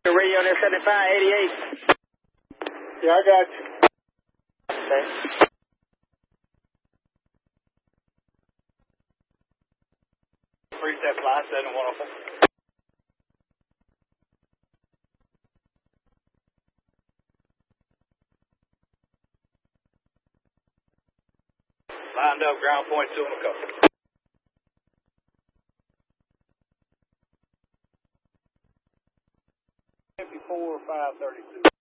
Radio near 7588. Yeah, I got you. Okay. Reset fly 7104. Lined up, ground point 2 on the cover. 54 532.